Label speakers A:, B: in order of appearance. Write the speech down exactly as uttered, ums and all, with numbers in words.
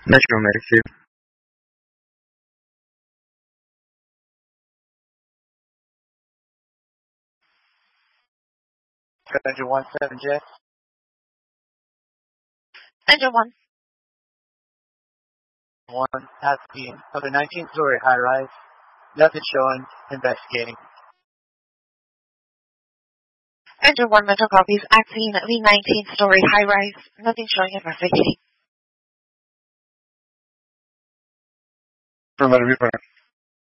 A: Metro Medicaid.
B: Passenger one seven J.
C: Engine one.
B: One asking of a nineteen story high rise. Nothing showing. Investigating.
C: Engine one Metro copies. Acting the nineteen story high rise. Nothing showing. Investigating.
A: Affirmative, report.